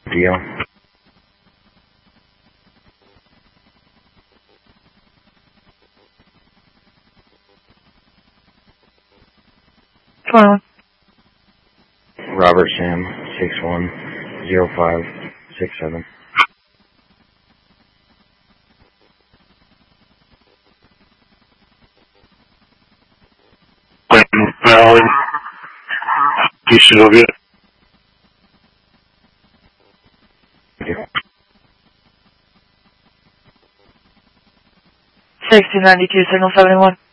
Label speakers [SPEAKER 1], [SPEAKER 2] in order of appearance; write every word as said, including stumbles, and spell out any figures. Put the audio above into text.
[SPEAKER 1] Deal.
[SPEAKER 2] twenty-one.
[SPEAKER 1] Robert Sam, six one zero five six seven.
[SPEAKER 3] Valley, East Sylvia.
[SPEAKER 2] sixty ninety-two, signal seventy-one.